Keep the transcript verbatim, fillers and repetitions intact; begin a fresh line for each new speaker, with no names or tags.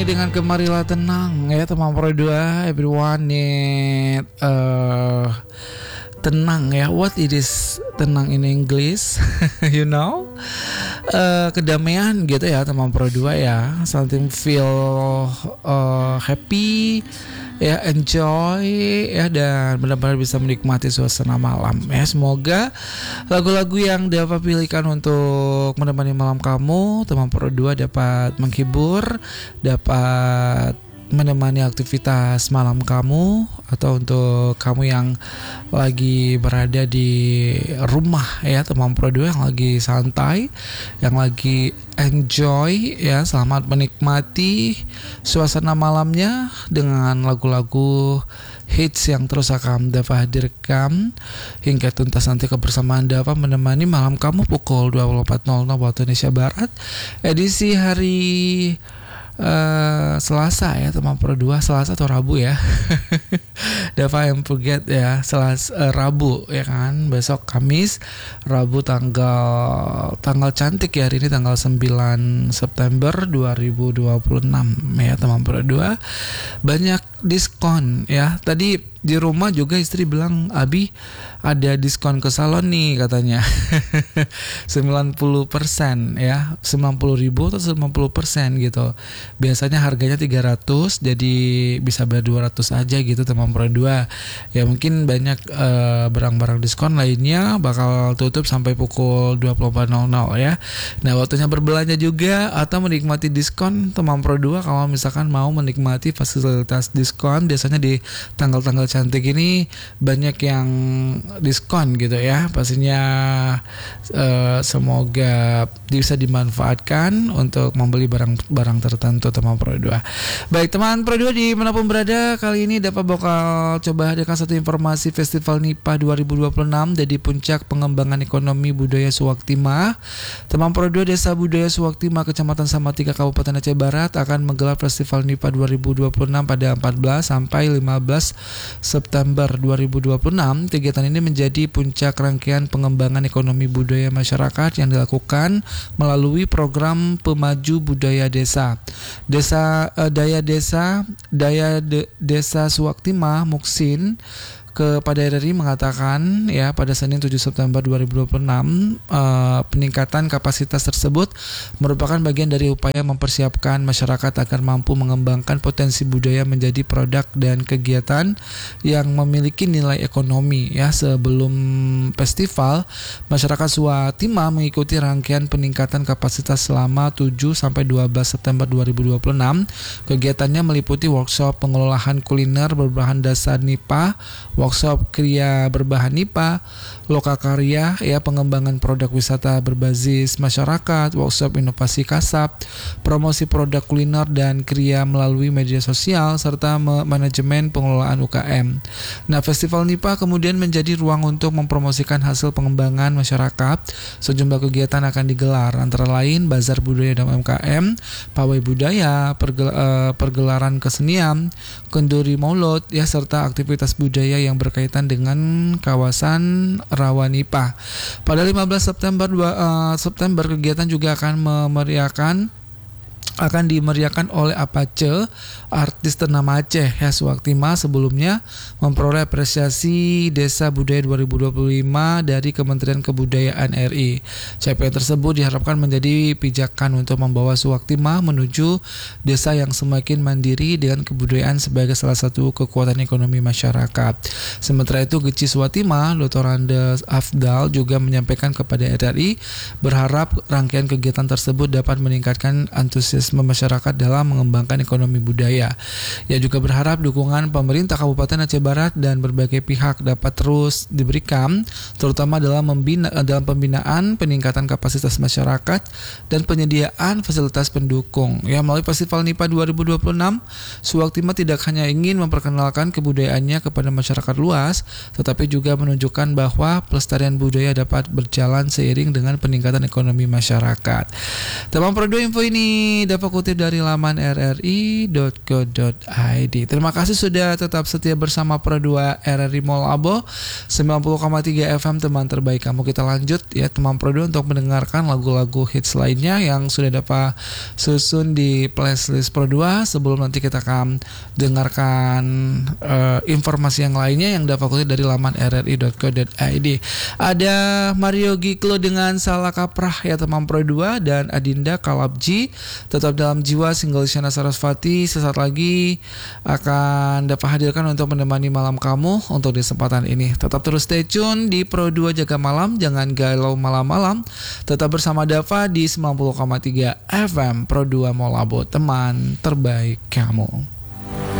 ini dengan Kemarilah Tenang ya teman Pro dua. Everyone need uh, tenang ya. What it is tenang in English? You know, uh, kedamaian gitu ya teman Pro dua ya. Something feel uh, happy ya, enjoy ya, dan benar-benar bisa menikmati suasana malam ya. Semoga lagu-lagu yang dapat pilihkan untuk menemani malam kamu teman Pro dua dapat menghibur, dapat menemani aktivitas malam kamu, atau untuk kamu yang lagi berada di rumah ya teman Pro dua yang lagi santai, yang lagi enjoy ya, selamat menikmati suasana malamnya dengan lagu-lagu hits yang terus akan dapat hadirkan hingga tuntas nanti kebersamaan dapat menemani malam kamu pukul dua puluh empat nol nol waktu Indonesia Barat, edisi hari Uh, Selasa ya teman Pro dua, Selasa atau Rabu ya. Dapat yang forget ya, Selasa uh, Rabu ya kan, besok Kamis, Rabu tanggal tanggal cantik ya hari ini, tanggal sembilan September dua ribu dua puluh enam ya teman Pro dua. Banyak diskon ya. Tadi di rumah juga istri bilang, Abi ada diskon ke salon nih katanya. sembilan puluh persen ya, sembilan puluh ribu atau sembilan puluh persen gitu. Biasanya harganya tiga ratus, jadi bisa bayar dua ratus aja gitu teman Pro dua. Ya mungkin banyak uh, barang-barang diskon lainnya bakal tutup sampai pukul dua puluh empat nol nol ya. Nah, waktunya berbelanja juga atau menikmati diskon teman Pro dua. Kalau misalkan mau menikmati fasilitas diskon, biasanya di tanggal-tanggal cantik ini banyak yang diskon gitu ya. Pastinya uh, semoga bisa dimanfaatkan untuk membeli barang-barang tertentu teman Pro dua. Baik teman Pro dua dimanapun berada, kali ini dapat bakal coba hadirkan satu informasi Festival Nipah dua ribu dua puluh enam jadi puncak pengembangan ekonomi budaya Suwaktima. Teman Pro dua, Desa Budaya Suwaktima Kecamatan Salatiga Kabupaten Aceh Barat akan menggelar Festival Nipah dua ribu dua puluh enam pada empat belas sampai lima belas September dua ribu dua puluh enam. Kegiatan ini menjadi puncak rangkaian pengembangan ekonomi budaya masyarakat yang dilakukan melalui program Pemaju Budaya Desa. Desa eh, Daya Desa Daya de, Desa Suwaktima Muksin kepada R R I mengatakan ya pada Senin tujuh September dua ribu dua puluh enam uh, peningkatan kapasitas tersebut merupakan bagian dari upaya mempersiapkan masyarakat agar mampu mengembangkan potensi budaya menjadi produk dan kegiatan yang memiliki nilai ekonomi ya. Sebelum festival, masyarakat Suwaktima mengikuti rangkaian peningkatan kapasitas selama tujuh sampai dua belas September dua ribu dua puluh enam. Kegiatannya meliputi workshop pengelolaan kuliner berbahan dasar nipah, workshop kriya berbahan nipah, lokakarya ya, pengembangan produk wisata berbasis masyarakat, workshop inovasi kasab, promosi produk kuliner dan kriya melalui media sosial, serta manajemen pengelolaan U K M. Nah, Festival Nipah kemudian menjadi ruang untuk mempromosikan hasil pengembangan masyarakat. Sejumlah kegiatan akan digelar, antara lain bazar budaya dan U M K M, pawai budaya, pergel- uh, pergelaran kesenian, kenduri maulud ya, serta aktivitas budaya yang berkaitan dengan kawasan rawa nipah. Pada lima belas September dua, uh, September kegiatan juga akan memeriahkan akan dimeriahkan oleh Apache, artis ternama Aceh ya Suwaktima, sebelumnya memperoleh apresiasi Desa Budaya dua ribu dua puluh lima dari Kementerian Kebudayaan R I. Capaian tersebut diharapkan menjadi pijakan untuk membawa Suwaktima menuju desa yang semakin mandiri dengan kebudayaan sebagai salah satu kekuatan ekonomi masyarakat. Sementara itu, Geci Suwaktima, Doktor Andes Afdal juga menyampaikan kepada R R I berharap rangkaian kegiatan tersebut dapat meningkatkan antusias masyarakat dalam mengembangkan ekonomi budaya. Ia juga berharap dukungan pemerintah Kabupaten Aceh Barat dan berbagai pihak dapat terus diberikan, terutama dalam membina, dalam pembinaan, peningkatan kapasitas masyarakat dan penyediaan fasilitas pendukung. Ya, melalui Festival Nipah dua ribu dua puluh enam, Suwaktima tidak hanya ingin memperkenalkan kebudayaannya kepada masyarakat luas, tetapi juga menunjukkan bahwa pelestarian budaya dapat berjalan seiring dengan peningkatan ekonomi masyarakat. Teman Pro dua, info ini ini dapat kutip dari laman r r i dot co dot i d. Terima kasih sudah tetap setia bersama Pro dua R R I Molabo sembilan puluh koma tiga F M, teman terbaik kamu. Kita lanjut ya teman Pro dua untuk mendengarkan lagu-lagu hits lainnya yang sudah dapat susun di playlist Pro dua. Sebelum nanti kita akan dengarkan uh, informasi yang lainnya yang dapat kutip dari laman r r i dot co dot i d. Ada Mario Giklo dengan Salah Kaprah ya teman Pro dua, dan Adinda Kalabji Tetap Dalam Jiwa single Isyana Sarasvati sesaat lagi akan dapat hadirkan untuk menemani malam kamu untuk di kesempatan ini. Tetap terus stay tune di Pro dua Jaga Malam, jangan galau malam-malam. Tetap bersama Dava di sembilan puluh koma tiga F M Pro dua Molabo, teman terbaik kamu.